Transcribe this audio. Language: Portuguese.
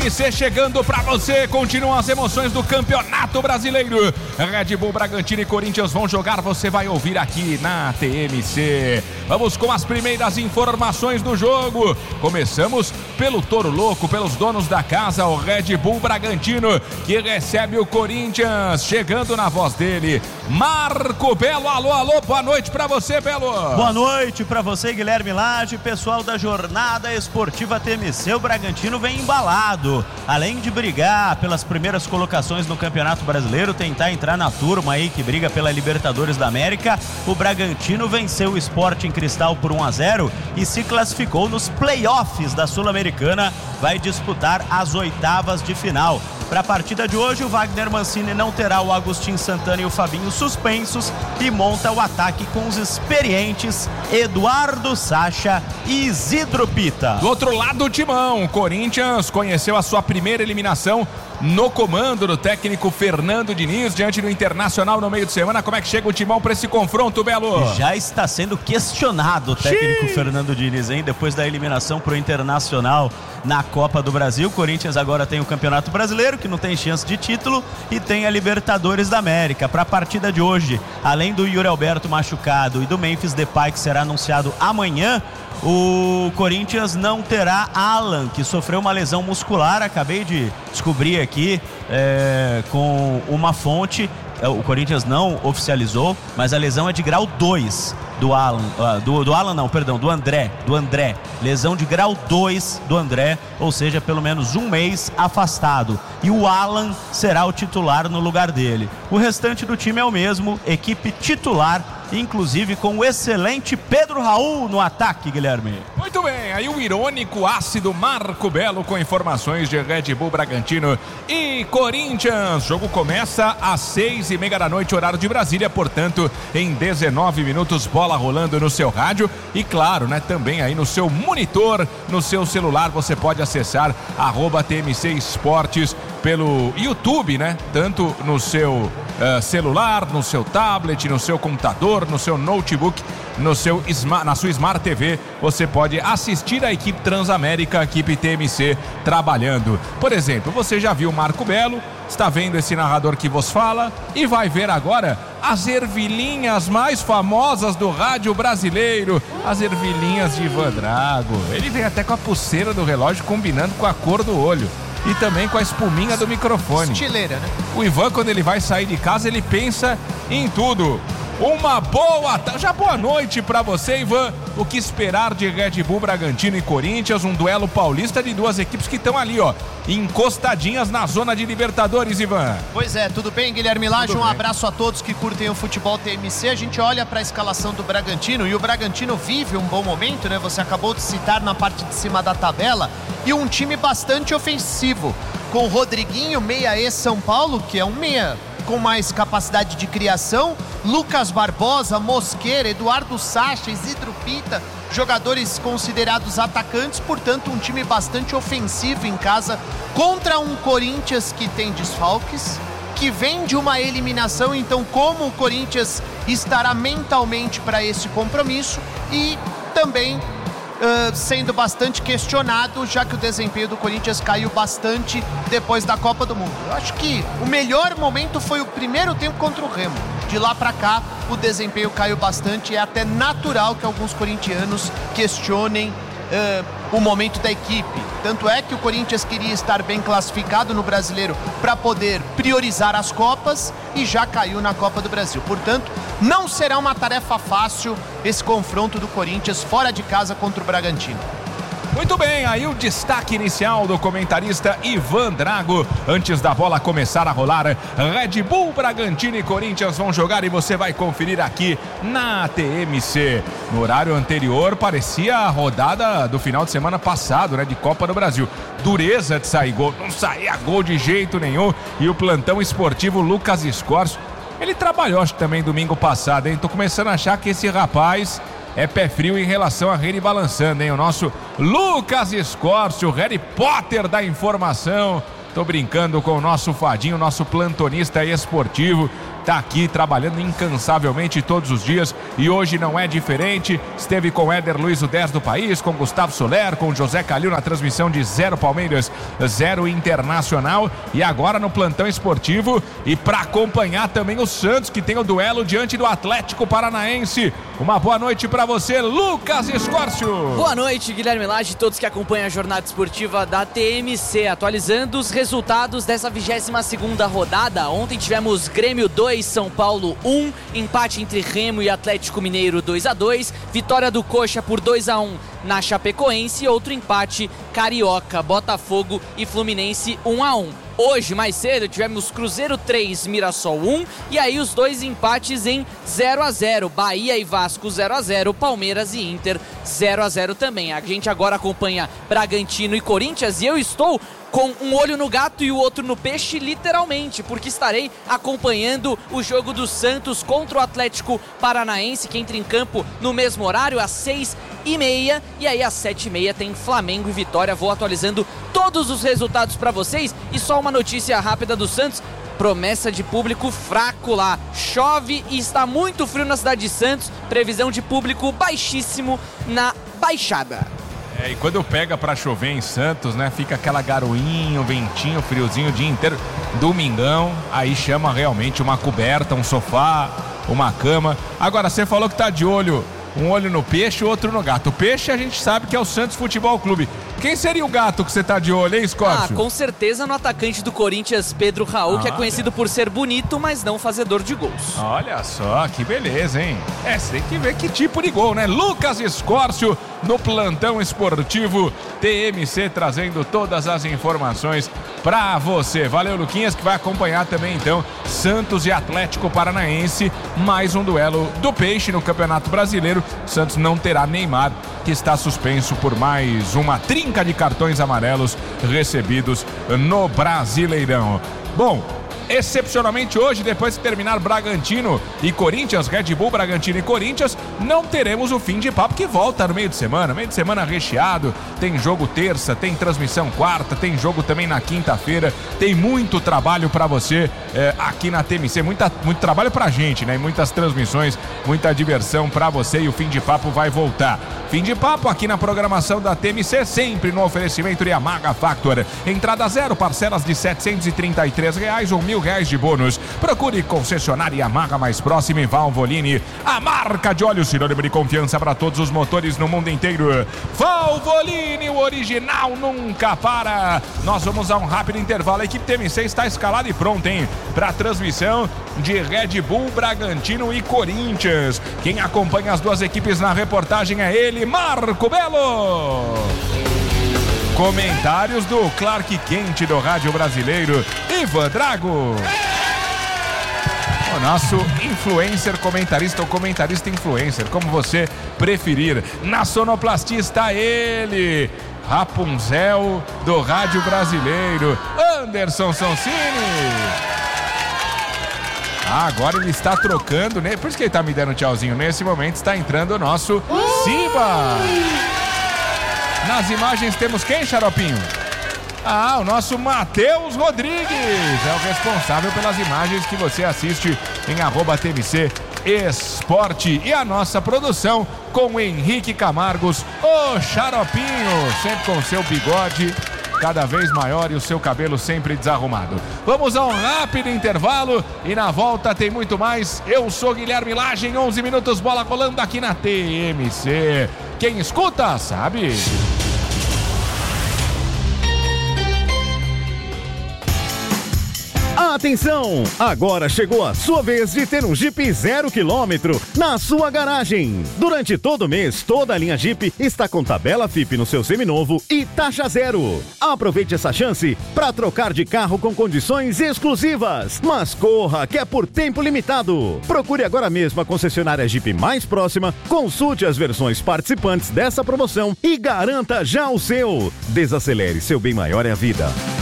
TMC chegando pra você. Continuam as emoções do Campeonato Brasileiro. Red Bull Bragantino e Corinthians vão jogar, você vai ouvir aqui na TMC. Vamos com as primeiras informações do jogo. Começamos pelo Touro Louco, pelos donos da casa, o Red Bull Bragantino, que recebe o Corinthians. Chegando na voz dele, Marco Belo. Alô, boa noite pra você, Belo. Boa noite pra você, Guilherme Lage, pessoal da Jornada Esportiva TMC. O Bragantino vem embalado, além de brigar pelas primeiras colocações no Campeonato Brasileiro, tentar entrar na turma aí que briga pela Libertadores da América. O Bragantino venceu o Sporting Cristal por 1-0 e se classificou nos playoffs da Sul-Americana. Vai disputar as oitavas de final. Para a partida de hoje, o Wagner Mancini não terá o Agostinho Santana e o Fabinho suspensos e monta o ataque com os experientes Eduardo Sacha e Isidro Pita. Do outro lado do timão, o Corinthians conheceu a sua primeira eliminação no comando do técnico Fernando Diniz diante do Internacional no meio de semana. Como é que chega o timão para esse confronto, Belo? Já está sendo questionado o técnico Fernando Diniz, hein? Depois da eliminação pro Internacional na Copa do Brasil. O Corinthians agora tem o Campeonato Brasileiro, que não tem chance de título, e tem a Libertadores da América. Para a partida de hoje, além do Yuri Alberto machucado e do Memphis Depay, que será anunciado amanhã, o Corinthians não terá Alan, que sofreu uma lesão muscular. Acabei de descobrir aqui com uma fonte. O Corinthians não oficializou, mas a lesão é de grau 2 do Alan, do André. Lesão de grau 2 do André, ou seja, pelo menos um mês afastado. E o Alan será o titular no lugar dele. O restante do time é o mesmo, equipe titular, inclusive com o excelente Pedro Raul no ataque, Guilherme. Muito bem, aí o irônico ácido Marco Belo com informações de Red Bull Bragantino e Corinthians. O jogo começa às 6:30 da noite, horário de Brasília, portanto, em 19 minutos, bola rolando no seu rádio e, claro, né, também aí no seu monitor, no seu celular, você pode acessar @TMC Esportes pelo YouTube, né? Tanto no seu celular, no seu tablet, no seu computador, no seu notebook, na sua Smart TV, você pode assistir a equipe Transamérica, a equipe TMC trabalhando. Por exemplo, você já viu o Marco Belo, está vendo esse narrador que vos fala e vai ver agora as ervilhinhas mais famosas do rádio brasileiro, as ervilhinhas de Ivan Drago. Ele vem até com a pulseira do relógio combinando com a cor do olho. E também com a espuminha do microfone. Estileira, né? O Ivan, quando ele vai sair de casa, ele pensa em tudo. Uma boa noite pra você, Ivan. O que esperar de Red Bull Bragantino e Corinthians? Um duelo paulista de duas equipes que estão ali, ó, encostadinhas na zona de Libertadores, Ivan. Pois é, tudo bem, Guilherme Lage? Um abraço a todos que curtem o futebol TMC. A gente olha para a escalação do Bragantino e o Bragantino vive um bom momento, né? Você acabou de citar na parte de cima da tabela, e um time bastante ofensivo, com Rodriguinho, meia ex-São Paulo, que é um meia com mais capacidade de criação, Lucas Barbosa, Mosqueira, Eduardo Sacha, Isidro Pita, jogadores considerados atacantes, portanto um time bastante ofensivo em casa contra um Corinthians que tem desfalques, que vem de uma eliminação. Então, como o Corinthians estará mentalmente para esse compromisso, e também sendo bastante questionado, já que o desempenho do Corinthians caiu bastante depois da Copa do Mundo. Eu acho que o melhor momento foi o primeiro tempo contra o Remo. De lá para cá, o desempenho caiu bastante. É até natural que alguns corintianos questionem o momento da equipe. Tanto é que o Corinthians queria estar bem classificado no Brasileiro para poder priorizar as Copas e já caiu na Copa do Brasil. Portanto, não será uma tarefa fácil esse confronto do Corinthians fora de casa contra o Bragantino. Muito bem, aí o destaque inicial do comentarista Ivan Drago. Antes da bola começar a rolar, Red Bull Bragantino e Corinthians vão jogar e você vai conferir aqui na TMC. No horário anterior parecia a rodada do final de semana passado, né, de Copa do Brasil. Dureza de sair gol, não saía gol de jeito nenhum. E o plantão esportivo Lucas Escorcio, ele trabalhou acho que também domingo passado, hein? Tô começando a achar que esse rapaz é pé frio em relação a Rede balançando, hein? O nosso Lucas Escorcio, o Harry Potter da informação. Tô brincando com o nosso Fadinho, nosso plantonista esportivo. está aqui trabalhando incansavelmente todos os dias e hoje não é diferente. Esteve com Éder Luiz, o 10 do país, com Gustavo Soler, com José Calil na transmissão de 0 Palmeiras, 0 Internacional e agora no plantão esportivo e para acompanhar também o Santos, que tem o duelo diante do Atlético Paranaense. Uma boa noite para você, Lucas Escórcio. Boa noite, Guilherme Lage e todos que acompanham a jornada esportiva da TMC, atualizando os resultados dessa 22ª rodada. Ontem tivemos Grêmio 2, São Paulo 1, empate entre Remo e Atlético Mineiro 2-2, vitória do Coxa por 2-1 na Chapecoense e outro empate Carioca, Botafogo e Fluminense 1-1. Hoje, mais cedo, tivemos Cruzeiro 3, Mirassol 1 e aí os dois empates em 0-0, Bahia e Vasco 0-0, Palmeiras e Inter 0-0 também. A gente agora acompanha Bragantino e Corinthians e eu estou com um olho no gato e o outro no peixe, literalmente, porque estarei acompanhando o jogo do Santos contra o Atlético Paranaense, que entra em campo no mesmo horário, às 6h30, e aí às 7h30 tem Flamengo e Vitória. Vou atualizando todos os resultados para vocês, e só uma notícia rápida do Santos: promessa de público fraco lá, chove e está muito frio na cidade de Santos, previsão de público baixíssimo na Baixada. E quando pega pra chover em Santos, né, fica aquela garoinha, ventinho, friozinho o dia inteiro. Domingão, aí chama realmente uma coberta, um sofá, uma cama. Agora, você falou que tá de olho, um olho no peixe, outro no gato. O peixe a gente sabe que é o Santos Futebol Clube. Quem seria o gato que você tá de olho, hein, Scott? Com certeza no atacante do Corinthians, Pedro Raul, que é conhecido por ser bonito, mas não fazedor de gols. Olha só, que beleza, hein? Você tem que ver que tipo de gol, né? Lucas Escórcio no plantão esportivo TMC, trazendo todas as informações pra você. Valeu, Luquinhas, que vai acompanhar também, então, Santos e Atlético Paranaense, mais um duelo do Peixe no Campeonato Brasileiro. Santos não terá Neymar, que está suspenso por mais uma trinca de cartões amarelos recebidos no Brasileirão. Bom, excepcionalmente hoje, depois de terminar Bragantino e Corinthians, Red Bull, Bragantino e Corinthians, não teremos o fim de papo, que volta no meio de semana recheado. Tem jogo terça, tem transmissão quarta, tem jogo também na quinta-feira, tem muito trabalho pra você aqui na TMC, muito trabalho pra gente, né? Muitas transmissões, muita diversão pra você, e o fim de papo vai voltar. Fim de papo aqui na programação da TMC, sempre no oferecimento de Yamaha Factor. Entrada zero, parcelas de R$ 733 ou R$ 1.000 de bônus. Procure concessionária Yamaha mais próxima em Valvoline. A marca de óleo sinônimo de confiança para todos os motores no mundo inteiro. Valvoline, o original nunca para. Nós vamos a um rápido intervalo. A equipe TMC está escalada e pronta, hein? Para a transmissão de Red Bull, Bragantino e Corinthians. Quem acompanha as duas equipes na reportagem é ele, Marco Belo. Comentários do Clark Kent do Rádio Brasileiro, Ivan Drago. O nosso influencer comentarista, ou comentarista influencer, como você preferir. Na sonoplastia está ele, Rapunzel do Rádio Brasileiro, Anderson Sonsini. Agora ele está trocando, né? Por isso que ele está me dando tchauzinho. Nesse momento está entrando o nosso Simba. Nas imagens temos quem, Xaropinho? O nosso Matheus Rodrigues. É o responsável pelas imagens que você assiste em @TMC Esporte. E a nossa produção com o Henrique Camargos, o Xaropinho, sempre com seu bigode cada vez maior e o seu cabelo sempre desarrumado. Vamos a um rápido intervalo e na volta tem muito mais. Eu sou Guilherme Lage, em 11 minutos, bola rolando aqui na TMC. Quem escuta, sabe. Atenção! Agora chegou a sua vez de ter um Jeep 0 km na sua garagem. Durante todo o mês, toda a linha Jeep está com tabela FIP no seu seminovo e taxa zero. Aproveite essa chance para trocar de carro com condições exclusivas. Mas corra, que é por tempo limitado. Procure agora mesmo a concessionária Jeep mais próxima, consulte as versões participantes dessa promoção e garanta já o seu. Desacelere, seu bem maior é a vida.